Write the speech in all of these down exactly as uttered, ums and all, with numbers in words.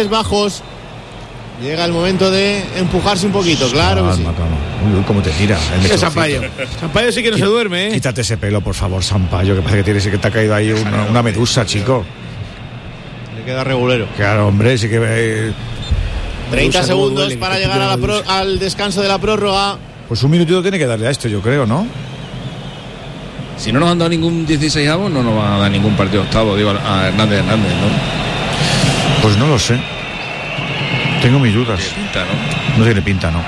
Bajos. Llega el momento de empujarse un poquito, claro que sí. Uy, uy, cómo te tira el Sampaio. Sampaio sí que no se duerme, ¿eh? Quítate ese pelo, por favor, Sampaio, que parece que tienes que te ha caído ahí una, una medusa, chico. Le queda regulero. Claro, hombre, sí que... Eh, treinta segundos para llegar a la pro, al descanso de la prórroga. Pues un minutito tiene que darle a esto, yo creo, ¿no? Si no nos han dado ningún dieciseisavo, no nos van a dar ningún partido octavo, digo, a Hernández Hernández, ¿no? Pues no lo sé. Tengo mis dudas. Tiene pinta, ¿no? No tiene pinta, ¿no?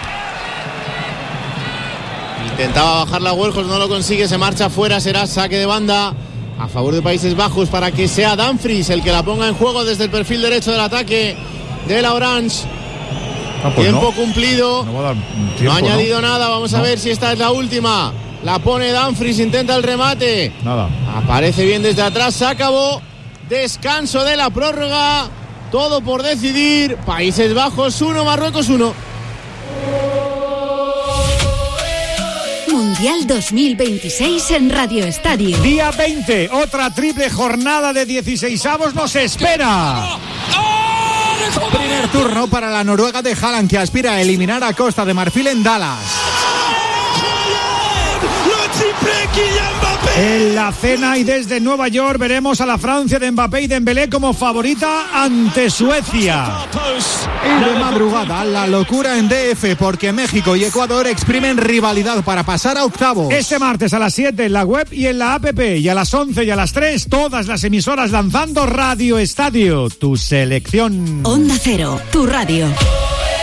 Intentaba bajar la Huelhos, no lo consigue, se marcha fuera, será saque de banda a favor de Países Bajos para que sea Dumfries el que la ponga en juego desde el perfil derecho del ataque de la Orange. Ah, pues tiempo no. cumplido. No, va a dar tiempo, no ha añadido ¿no? nada, vamos no. a ver si esta es la última. La pone Dumfries, intenta el remate. Nada. Aparece bien desde atrás, se acabó. Descanso de la prórroga. Todo por decidir. Países Bajos uno, Marruecos uno. Mundial dos mil veintiséis en Radio Estadio. Día veinte, otra triple jornada de dieciseisavos nos espera. Primer turno para la Noruega de Haaland, que aspira a eliminar a Costa de Marfil en Dallas. En la cena y desde Nueva York veremos a la Francia de Mbappé y Dembélé como favorita ante Suecia. Y de madrugada, la locura en D F, porque México y Ecuador exprimen rivalidad para pasar a octavos. Este martes a las siete en la web y en la app, y a las once y a las tres todas las emisoras lanzando Radio Estadio, tu selección. Onda Cero, tu radio.